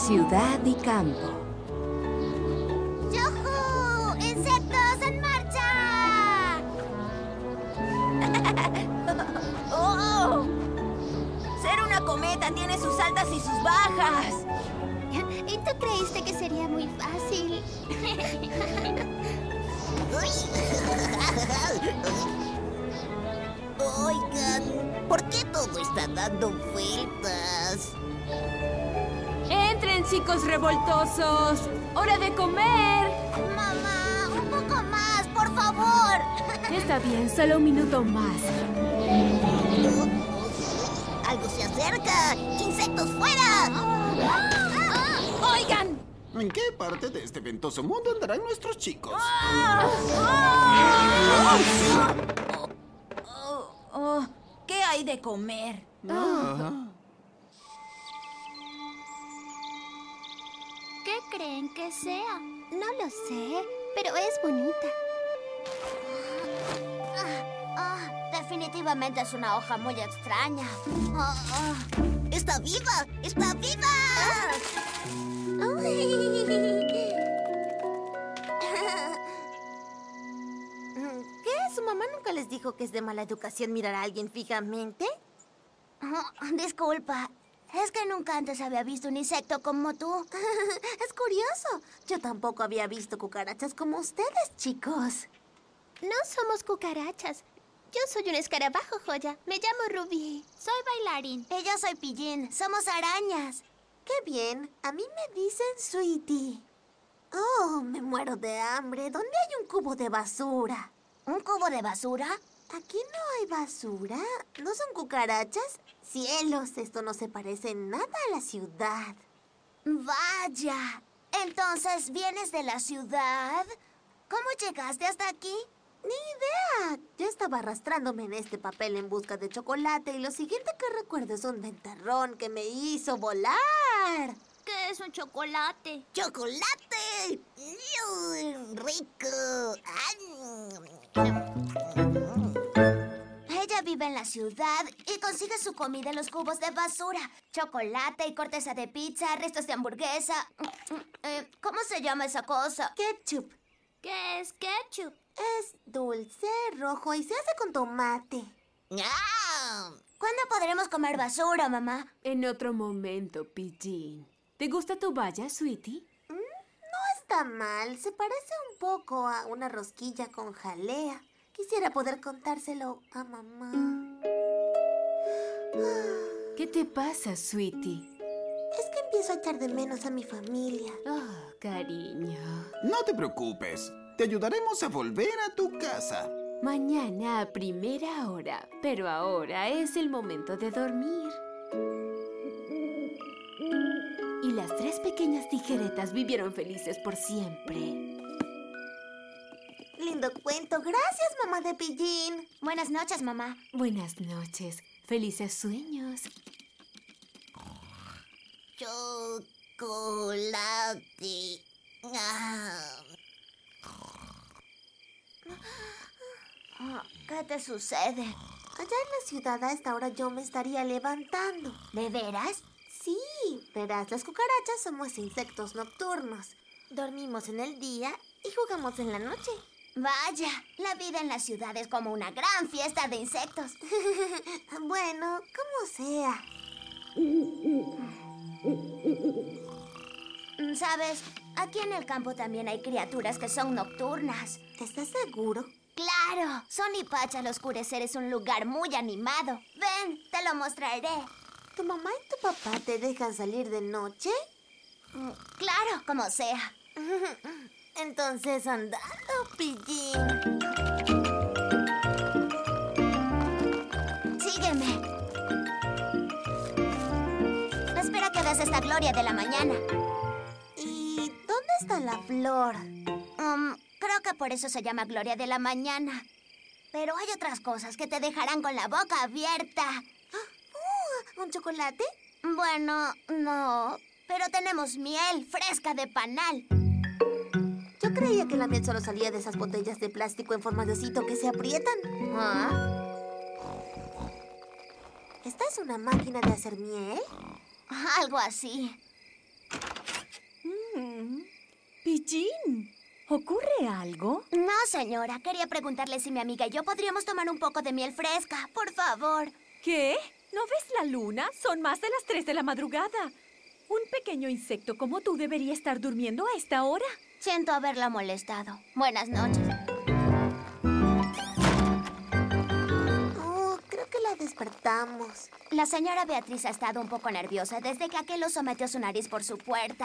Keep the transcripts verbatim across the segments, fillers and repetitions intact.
Ciudad y campo. ¡Yujú! ¡Insectos en marcha! ¡Oh! Ser una cometa tiene sus altas y sus bajas. ¿Y tú creíste que sería muy fácil? Oigan, ¿por qué todo está dando vueltas? ¡Entren, chicos revoltosos! ¡Hora de comer! Mamá, un poco más, por favor. Está bien, solo un minuto más. ¡Algo se acerca! ¡Insectos fuera! ¡Oigan! ¿En qué parte de este ventoso mundo andarán nuestros chicos? Oh, oh, ¿qué hay de comer? Ah. ¿Qué creen que sea? No lo sé, pero es bonita. Ah, ah, definitivamente es una hoja muy extraña. Ah, ah. ¡Está viva! ¡Está viva! ¿Qué? ¿Su mamá nunca les dijo que es de mala educación mirar a alguien fijamente? Oh, disculpa, es que nunca antes había visto un insecto como tú. Es curioso. Yo tampoco había visto cucarachas como ustedes, chicos. No somos cucarachas. Yo soy un escarabajo, Joya. Me llamo Rubí. Soy bailarín. Y yo soy Pillín. Somos arañas. ¡Qué bien! A mí me dicen Sweetie. Oh, me muero de hambre. ¿Dónde hay un cubo de basura? ¿Un cubo de basura? Aquí no hay basura. ¿No son cucarachas? Cielos, esto no se parece en nada a la ciudad. Vaya. Entonces, ¿vienes de la ciudad? ¿Cómo llegaste hasta aquí? Ni idea. Yo estaba arrastrándome en este papel en busca de chocolate y lo siguiente que recuerdo es un ventarrón que me hizo volar. ¿Qué es un chocolate? ¡Chocolate! ¡Iu, ¡rico! Ella vive en la ciudad y consigue su comida en los cubos de basura. Chocolate y corteza de pizza, restos de hamburguesa. Eh, ¿Cómo se llama esa cosa? Ketchup. ¿Qué es ketchup? Es dulce, rojo y se hace con tomate. ¡Ah! ¿Cuándo podremos comer basura, mamá? En otro momento, Pillín. ¿Te gusta tu valla, Sweetie? Mm, no está mal. Se parece un poco a una rosquilla con jalea. Quisiera poder contárselo a mamá. ¿Qué te pasa, Sweetie? Es que empiezo a echar de menos a mi familia. Oh, cariño. No te preocupes. Te ayudaremos a volver a tu casa. Mañana a primera hora. Pero ahora es el momento de dormir. Y las tres pequeñas tijeretas vivieron felices por siempre. Lindo cuento. Gracias, mamá de Pillín. Buenas noches, mamá. Buenas noches. Felices sueños. Chocolate. Ah. ¿Qué te sucede? Allá en la ciudad a esta hora yo me estaría levantando. ¿De veras? Sí, verás, las cucarachas somos insectos nocturnos. Dormimos en el día y jugamos en la noche. Vaya, la vida en la ciudad es como una gran fiesta de insectos. Bueno, como sea. ¿Sabes? Aquí en el campo también hay criaturas que son nocturnas. ¿Estás seguro? ¡Claro! Son Ipacha al oscurecer es un lugar muy animado. Ven, te lo mostraré. ¿Tu mamá y tu papá te dejan salir de noche? Mm, Claro, como sea. Entonces, andando, Pillín. Sígueme. Espera que veas esta gloria de la mañana. ¿Y dónde está la flor? Um, creo que por eso se llama gloria de la mañana. Pero hay otras cosas que te dejarán con la boca abierta. Uh, ¿Un chocolate? Bueno, no. Pero tenemos miel fresca de panal. Yo creía que la miel solo salía de esas botellas de plástico en forma de osito que se aprietan. ¿Ah? ¿Esta es una máquina de hacer miel? Algo así. Pillín, ¿ocurre algo? No, señora. Quería preguntarle si mi amiga y yo podríamos tomar un poco de miel fresca. Por favor. ¿Qué? ¿No ves la luna? Son más de las tres de la madrugada. Un pequeño insecto como tú debería estar durmiendo a esta hora. Siento haberla molestado. Buenas noches. Oh, creo que la despertamos. La señora Beatriz ha estado un poco nerviosa desde que aquel oso metió su nariz por su puerta.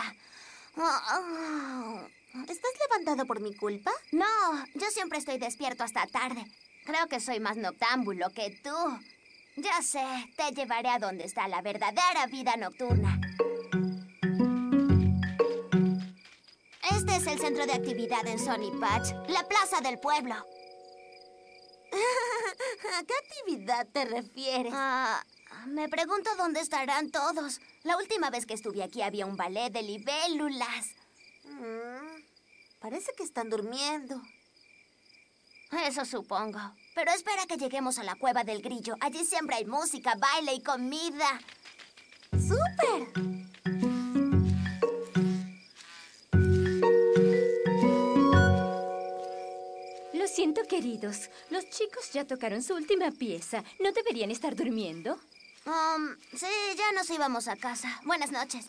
¿Estás levantado por mi culpa? No, yo siempre estoy despierto hasta tarde. Creo que soy más noctámbulo que tú. Ya sé, te llevaré a donde está la verdadera vida nocturna. Este es el centro de actividad en Sunny Patch, la plaza del pueblo. ¿A qué actividad te refieres? Ah, me pregunto dónde estarán todos. La última vez que estuve aquí había un ballet de libélulas. Mm, parece que están durmiendo. Eso supongo. Pero espera que lleguemos a la cueva del grillo. Allí siempre hay música, baile y comida. ¡Súper! Lo siento, queridos. Los chicos ya tocaron su última pieza. ¿No deberían estar durmiendo? Um, sí, ya nos íbamos a casa. Buenas noches.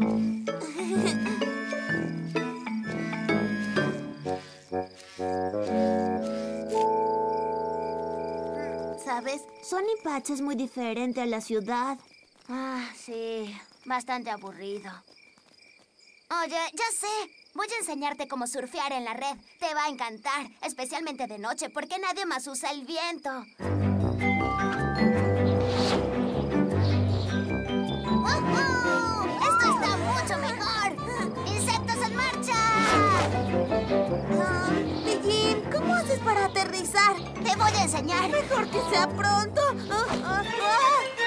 ¿Sabes? Sunny Patch es muy diferente a la ciudad. Ah, sí. Bastante aburrido. Oye, ya sé. Voy a enseñarte cómo surfear en la red. Te va a encantar, especialmente de noche, porque nadie más usa el viento. ¡Woohoo! ¡Esto está mucho mejor! ¡Insectos en marcha! Ah, Pillín, ¿cómo haces para aterrizar? Te voy a enseñar. Mejor que sea pronto. Ah, ah, ah.